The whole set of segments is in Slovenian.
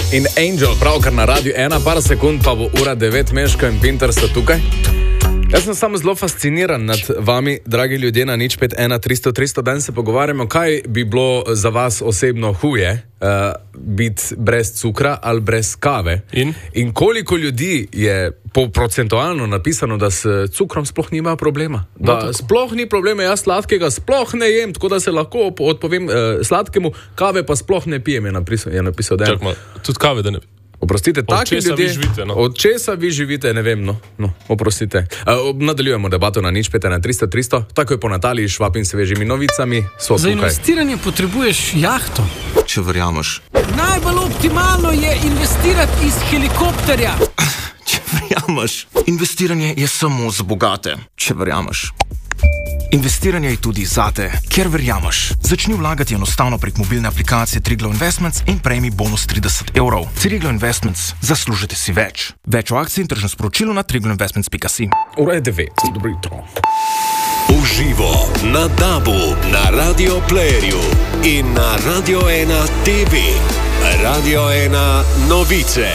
in Angel, pravkar na Radiu 1, par sekund pa bo ura 9, Meško in Pinter sta tukaj. Jaz sem samo zelo fasciniran nad vami, dragi ljudje, na 051 300 300. Dan se pogovarjamo, kaj bi bilo za vas osebno huje, biti brez cukra ali brez kave. In koliko ljudi je procentualno napisano, da s cukrom sploh nima problema. Da sploh ni problema, jaz sladkega sploh ne jem, tako da se lahko odpovem sladkemu, kave pa sploh ne pijem, je napisal Dan. Čakaj, tudi kave, da ne bi. Oprostite, taki ljudje, od česa vi živite, ne vem, no, oprostite. Nadaljujemo debato na 051 300 300, takoj po Nataliji, Švab in svežimi novicami, so Za tukaj. investiranje potrebuješ jahto. Če verjameš. Najbolj optimalno je investirati iz helikopterja. Če verjameš. Investiranje je samo za bogate. Če verjameš. Investiranje je tudi zate, ker verjameš. Začni vlagati enostavno prek mobilne aplikacije Triglav Investments in prejmi bonus 30 €. Triglav Investments, zaslužite si več. Več o akciji in tržnem sporočilu na triglavinvestments.si. Ura je 9, dobro jutro. Uživo na DAB-u, na Radio Playerju in na Radio 1 TV. Radio 1 novice.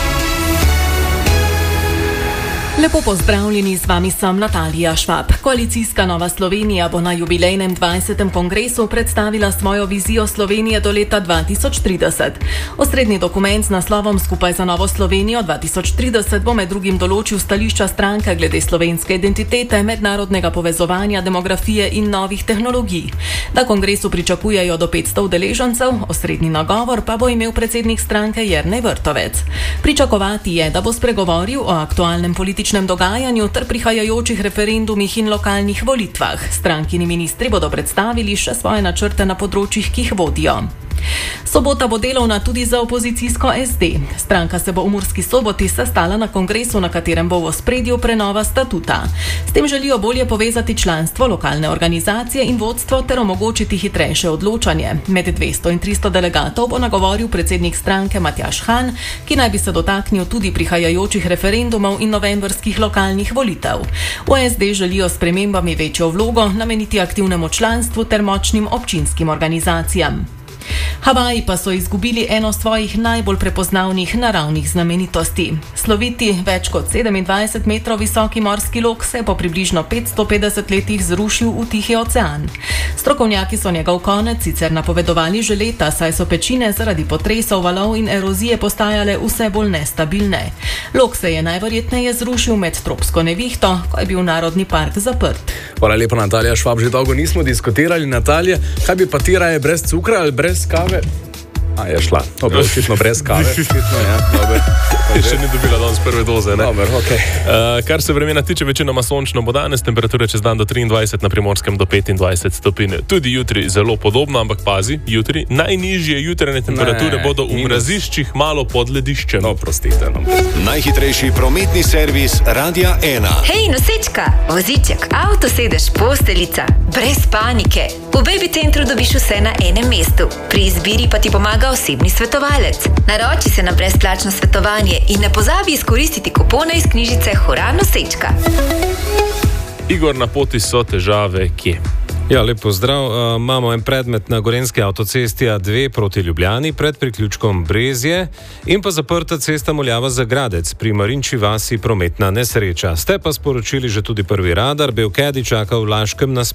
Lepo pozdravljeni, z vami sem Natalija Švab. Koalicijska Nova Slovenija bo na jubilejnem 20. kongresu predstavila svojo vizijo Slovenije do leta 2030. Osrednji dokument z naslovom Skupaj za Novo Slovenijo 2030 bo med drugim določil stališča stranke glede slovenske identitete, mednarodnega povezovanja, demografije in novih tehnologij. Na kongresu pričakujejo do 500 udeležencev, osrednji nagovor pa bo imel predsednik stranke Jernej Vrtovec. Pričakovati je, da bo spregovoril o aktualnem političnem dogajanju ter prihajajočih referendumih in lokalnih volitvah. Strankini ministri bodo predstavili še svoje načrte na področjih, ki jih vodijo. Sobota bo delovna tudi za opozicijsko SD. Stranka se bo v Murski Soboti sestala na kongresu, na katerem bo v ospredju prenova statuta. S tem želijo bolje povezati članstvo, lokalne organizacije in vodstvo ter omogočiti hitrejše odločanje. Med 200 in 300 delegatov bo nagovoril predsednik stranke Matjaž Han, ki naj bi se dotaknil tudi prihajajočih referendumov in novembrskih lokalnih volitev. V SD želijo s spremembami večjo vlogo nameniti aktivnemu članstvu ter močnim občinskim organizacijam. Havaji pa so izgubili eno svojih najbolj prepoznavnih naravnih znamenitosti. Sloviti, več kot 27 metrov visoki morski lok se je po približno 550 letih zrušil v Tihi ocean. Strokovnjaki so njegov konec sicer napovedovali že leta, saj so pečine zaradi potresov, valov in erozije postajale vse bolj nestabilne. Lok se je najverjetneje zrušil med tropsko nevihto, ko je bil narodni park zaprt. Hvala lepa, Natalija Švab, že dolgo nismo diskutirali. Natalija, kaj bi pa ti raje, brez cukra ali brez kave? Je šla. Dobro, očitno brez kave. Še ni dobila danes prve doze, ne? Dobar, okay. Kar se vremena tiče, večinoma sončno bo danes, temperature čez dan do 23, na Primorskem do 25 stopinj. Tudi jutri zelo podobno, ampak pazi, jutri najnižje jutranje temperature bodo v mraziščih malo pod lediščem. No, prostite. Najhitrejši prometni servis Radia 1. Hej, nosečka, voziček, avto sedež, posteljica, brez panike. V Baby Centru dobiš vse na enem mestu. Pri izbiri pa ti pomaga osebni svetovalec. Naroči se na brezplačno svetovanje in ne pozabi izkoristiti kupona iz knjižice Hura nosečka. Igor, na poti so težave kje? Ja, lep pozdrav. Imamo en predmet na Gorenjski avtocesti A2 proti Ljubljani pred priključkom Brezje in pa zaprta cesta Moljava za Gradec. Pri Marinči vasi prometna nesreča. Ste pa sporočili že tudi prvi radar, Belkedi čaka v Laškem na